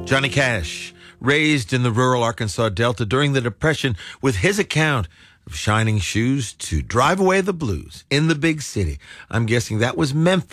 Johnny Cash, raised in the rural Arkansas Delta during the Depression, with his account of shining shoes to drive away the blues in the big city. I'm guessing that was Memphis.